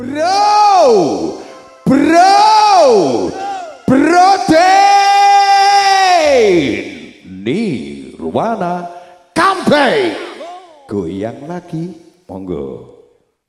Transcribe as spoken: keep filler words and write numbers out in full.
Bro, bro, protein, Nirwana, comeback, goyang lagi, monggo.